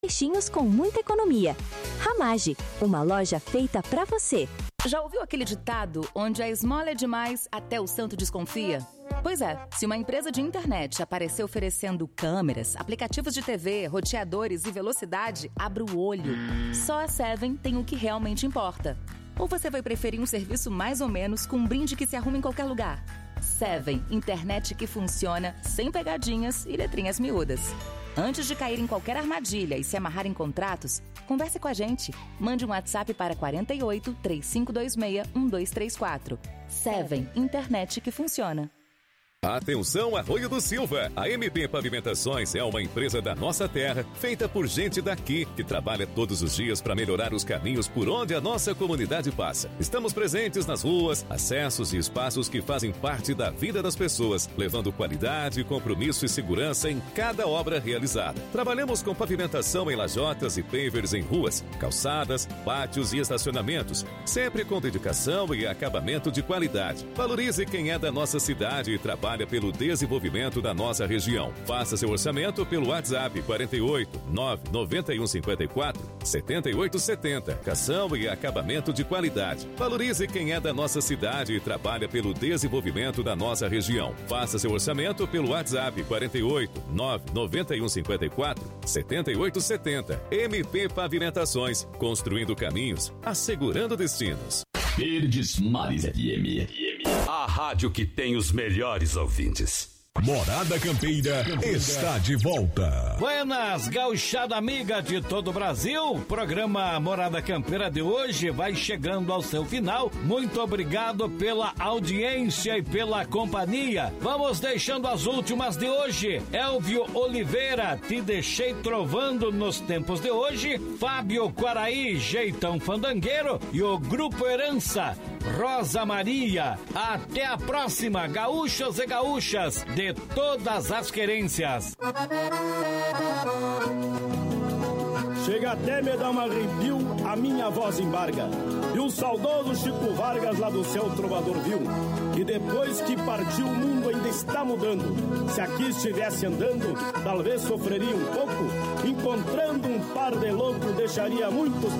peixinhos com muita economia. Ramage, uma loja feita pra você. Já ouviu aquele ditado onde a esmola é demais até o santo desconfia? Pois é, se uma empresa de internet aparecer oferecendo câmeras, aplicativos de TV, roteadores e velocidade, abra o olho. Só a Seven tem o que realmente importa. Ou você vai preferir um serviço mais ou menos com um brinde que se arruma em qualquer lugar? Seven, internet que funciona, sem pegadinhas e letrinhas miúdas. Antes de cair em qualquer armadilha e se amarrar em contratos, converse com a gente. Mande um WhatsApp para 48 3526 1234. Seven, internet que funciona. Atenção, Arroio do Silva! A MP Pavimentações é uma empresa da nossa terra, feita por gente daqui, que trabalha todos os dias para melhorar os caminhos por onde a nossa comunidade passa. Estamos presentes nas ruas, acessos e espaços que fazem parte da vida das pessoas, levando qualidade, compromisso e segurança em cada obra realizada. Trabalhamos com pavimentação em lajotas e pavers em ruas, calçadas, pátios e estacionamentos, sempre com dedicação e acabamento de qualidade. Valorize quem é da nossa cidade e trabalha pelo desenvolvimento da nossa região. Faça seu orçamento pelo WhatsApp 48 991 54 7870. Cação e acabamento de qualidade. Valorize quem é da nossa cidade e trabalha pelo desenvolvimento da nossa região. Faça seu orçamento pelo WhatsApp 48 991 54 7870. MP Pavimentações, construindo caminhos, assegurando destinos. Verdes Mares FM. A rádio que tem os melhores ouvintes. Morada Campeira está de volta. Buenas, gauchada amiga de todo o Brasil. O programa Morada Campeira de hoje vai chegando ao seu final. Muito obrigado pela audiência e pela companhia. Vamos deixando as últimas de hoje. Elvio Oliveira, Te Deixei Trovando nos Tempos de Hoje. Fábio Quaraí, Jeitão Fandangueiro. E o Grupo Herança, Rosa Maria. Até a próxima, gaúchos e gaúchas de todas as querências. Chega até me dar um arrepio, a minha voz embarga. E o saudoso Chico Vargas lá do céu trovador viu que depois que partiu o mundo ainda está mudando. Se aqui estivesse andando, talvez sofreria um pouco. Encontrando um par de louco, deixaria muitos